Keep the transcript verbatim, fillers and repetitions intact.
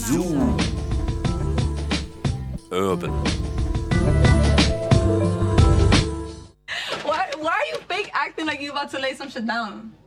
Zoo. Urban. Why, why are you fake acting like you about to lay some shit down?